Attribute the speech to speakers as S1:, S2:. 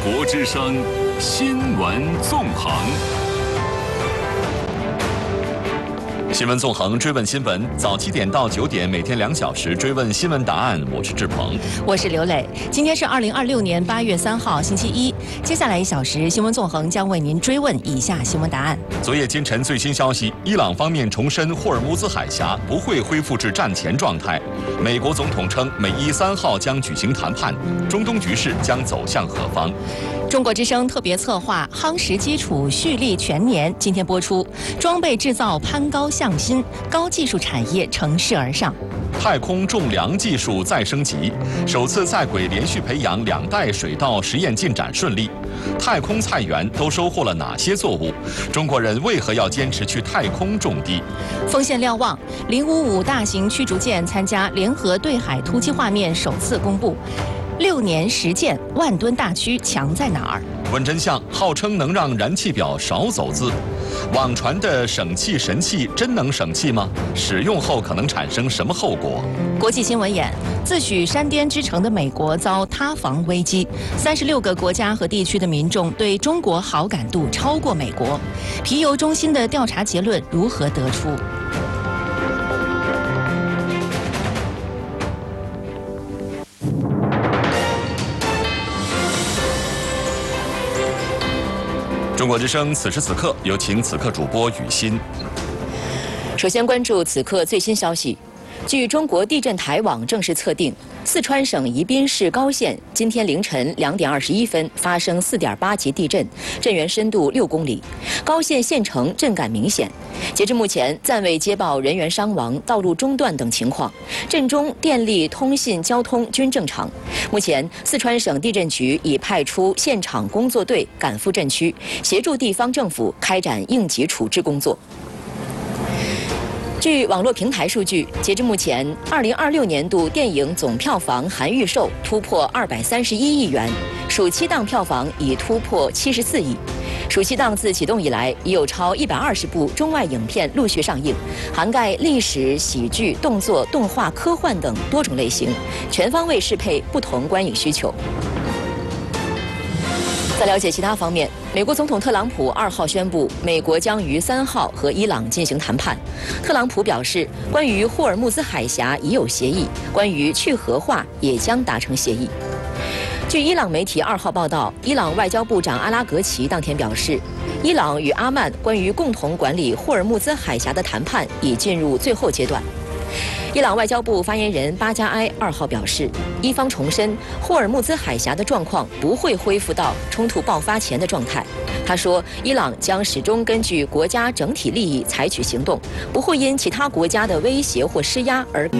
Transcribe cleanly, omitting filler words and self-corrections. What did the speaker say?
S1: 国之声新闻纵横。新闻纵横追问新闻，早7点到9点，每天2小时追问新闻答案。我是志鹏，
S2: 我是刘磊。今天是2026年8月3号，星期一。接下来1小时，新闻纵横将为您追问以下新闻答案。
S1: 昨夜今晨最新消息，伊朗方面重申霍尔木兹海峡不会恢复至战前状态。美国总统称，美伊3号将举行谈判，中东局势将走向何方？
S2: 中国之声特别策划《夯实基础，蓄力全年》今天播出。装备制造攀高向新，高技术产业乘势而上。
S1: 太空种粮技术再升级，首次在轨连续培养2代水稻实验进展顺利。太空菜园都收获了哪些作物？中国人为何要坚持去太空种地？
S2: 锋线瞭望，055大型驱逐舰参加联合对海突击画面首次公布。6年实践，万吨大驱强在哪儿？
S1: 问真相，号称能让燃气表少走字。网传的省气神器真能省气吗？使用后可能产生什么后果？
S2: 国际新闻眼，自诩山巅之城的美国遭塌房危机，36个国家和地区的民众对中国好感度超过美国。皮尤中心的调查结论如何得出？
S1: 中国之声此时此刻，有请此刻主播雨欣。
S2: 首先关注此刻最新消息。据中国地震台网正式测定，四川省宜宾市高县今天凌晨2点21分发生4.8级地震，震源深度6公里，高县县城震感明显。截至目前，暂未接报人员伤亡、道路中断等情况，震中电力、通信、交通均正常。目前，四川省地震局已派出现场工作队赶赴震区，协助地方政府开展应急处置工作。据网络平台数据，截至目前，2026年度电影总票房含预售突破231亿元，暑期档票房已突破74亿。暑期档自启动以来，已有超120部中外影片陆续上映，涵盖历史、喜剧、动作、动画、科幻等多种类型，全方位适配不同观影需求。在了解其他方面，美国总统特朗普2号宣布，美国将于3号和伊朗进行谈判。特朗普表示，关于霍尔木兹海峡已有协议，关于去核化也将达成协议。据伊朗媒体2号报道，伊朗外交部长阿拉格齐当天表示，伊朗与阿曼关于共同管理霍尔木兹海峡的谈判已进入最后阶段。伊朗外交部发言人巴加埃2号表示，伊方重申霍尔木兹海峡的状况不会恢复到冲突爆发前的状态。他说，伊朗将始终根据国家整体利益采取行动，不会因其他国家的威胁或施压而